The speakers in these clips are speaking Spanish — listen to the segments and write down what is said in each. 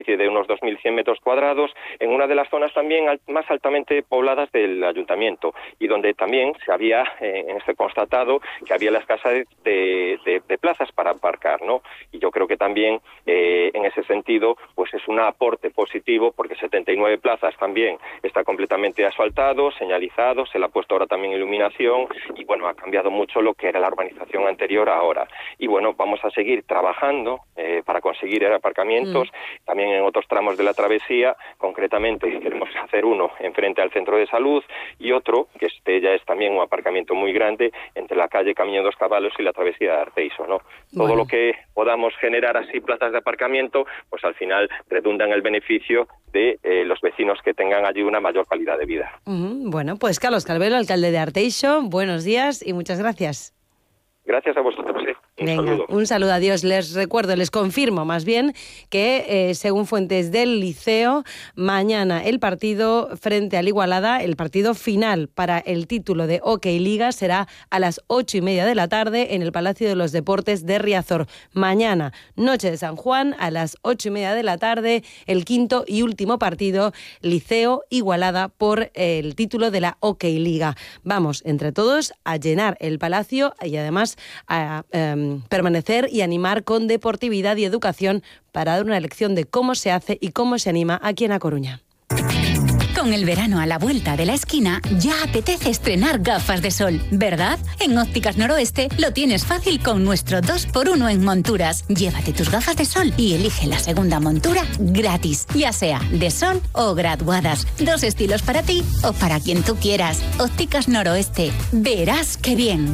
de unos 2.100 metros cuadrados, en una de las zonas también más altamente pobladas del ayuntamiento, y donde también se había constatado que había la escasez de plazas para aparcar, ¿no? Y yo creo que también en ese sentido pues es un aporte positivo, porque 79 plazas también está completamente asfaltado, señalizado, se le ha puesto ahora también iluminación, y bueno, ha cambiado mucho lo que era la urbanización anterior a ahora. Y bueno, vamos a seguir trabajando para conseguir aparcamientos, también en otros tramos de la travesía. Concretamente queremos hacer uno enfrente al centro de salud y otro, que ya es también un aparcamiento muy grande, entre la calle Camino dos Caballos y la travesía de Arteixo, ¿no? Todo lo que podamos generar así plazas de aparcamiento, pues al final redunda en el beneficio de los vecinos, que tengan allí una mayor calidad de vida. Bueno, pues Carlos Calvelo, alcalde de Arteixo, buenos días y muchas gracias. Gracias a vosotros. Un saludo, adiós. Les recuerdo, les confirmo más bien que según fuentes del Liceo, mañana el partido frente al Igualada, el partido final para el título de Hockey Liga, será a las 8:30 de la tarde en el Palacio de los Deportes de Riazor. Mañana, noche de San Juan, a las 8:30 de la tarde, el quinto y último partido, Liceo Igualada, por el título de la Hockey Liga. Vamos entre todos a llenar el palacio y además a permanecer y animar con deportividad y educación para dar una lección de cómo se hace y cómo se anima aquí en A Coruña. Con el verano a la vuelta de la esquina, ya apetece estrenar gafas de sol, ¿verdad? En Ópticas Noroeste lo tienes fácil con nuestro 2x1 en monturas. Llévate tus gafas de sol y elige la segunda montura gratis, ya sea de sol o graduadas. 2 estilos para ti o para quien tú quieras. Ópticas Noroeste, verás qué bien.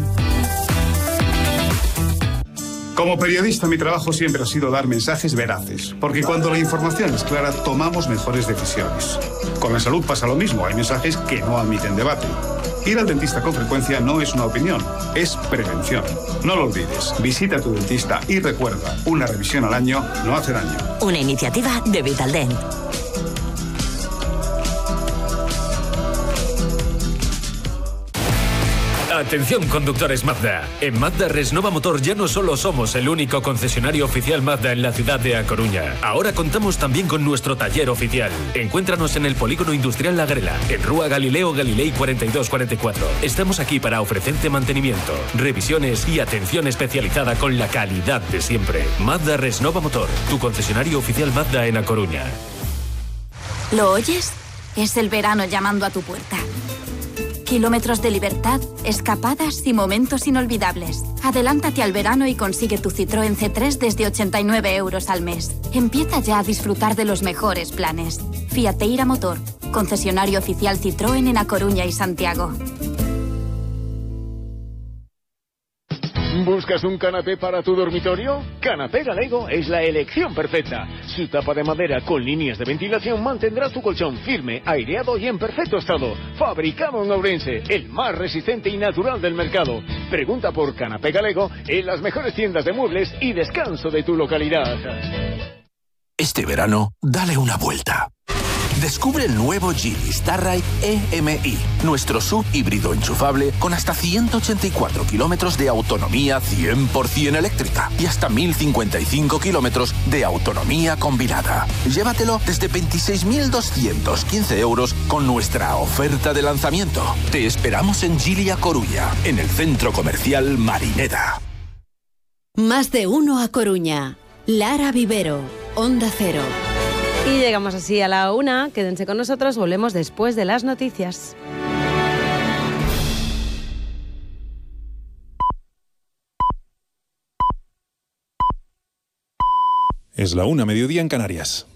Como periodista, mi trabajo siempre ha sido dar mensajes veraces, porque cuando la información es clara, tomamos mejores decisiones. Con la salud pasa lo mismo, hay mensajes que no admiten debate. Ir al dentista con frecuencia no es una opinión, es prevención. No lo olvides, visita a tu dentista y recuerda, una revisión al año no hace daño. Una iniciativa de Vitaldent. Atención, conductores Mazda. En Mazda Resnova Motor ya no solo somos el único concesionario oficial Mazda en la ciudad de A Coruña. Ahora contamos también con nuestro taller oficial. Encuéntranos en el Polígono Industrial La Grela, en Rúa Galileo Galilei 4244. Estamos aquí para ofrecerte mantenimiento, revisiones y atención especializada con la calidad de siempre. Mazda Resnova Motor, tu concesionario oficial Mazda en A Coruña. ¿Lo oyes? Es el verano llamando a tu puerta. Kilómetros de libertad, escapadas y momentos inolvidables. Adelántate al verano y consigue tu Citroën C3 desde 89 € al mes. Empieza ya a disfrutar de los mejores planes. Fiat Eira Motor, concesionario oficial Citroën en A Coruña y Santiago. ¿Buscas un canapé para tu dormitorio? Canapé Galego es la elección perfecta. Su tapa de madera con líneas de ventilación mantendrá tu colchón firme, aireado y en perfecto estado. Fabricado en Ourense, el más resistente y natural del mercado. Pregunta por Canapé Galego en las mejores tiendas de muebles y descanso de tu localidad. Este verano, dale una vuelta. Descubre el nuevo Geely Starride EMI, nuestro SUV híbrido enchufable con hasta 184 kilómetros de autonomía 100% eléctrica y hasta 1055 kilómetros de autonomía combinada. Llévatelo desde 26.215 € con nuestra oferta de lanzamiento. Te esperamos en Geely A Coruña, en el centro comercial Marineda. Más de uno A Coruña. Lara Vivero, Onda Cero. Y llegamos así a la 1. Quédense con nosotros, volvemos después de las noticias. Es la 1, mediodía en Canarias.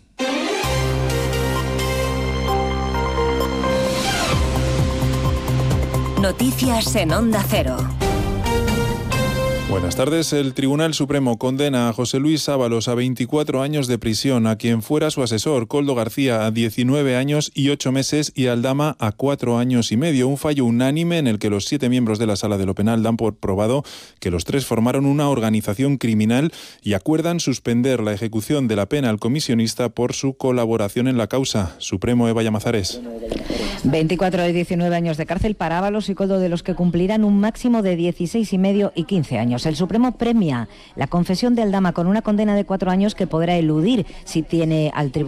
Noticias en Onda Cero. Buenas tardes. El Tribunal Supremo condena a José Luis Ábalos a 24 años de prisión, a quien fuera su asesor, Koldo García, a 19 años y 8 meses y Aldama a 4 años y medio. Un fallo unánime en el que los 7 miembros de la Sala de lo Penal dan por probado que los 3 formaron una organización criminal y acuerdan suspender la ejecución de la pena al comisionista por su colaboración en la causa. Supremo, Eva Llamazares. 24 y 19 años de cárcel para Ábalos y Koldo, de los que cumplirán un máximo de 16 y medio y 15 años. El Supremo premia la confesión de Aldama con una condena de 4 años que podrá eludir si tiene al tribunal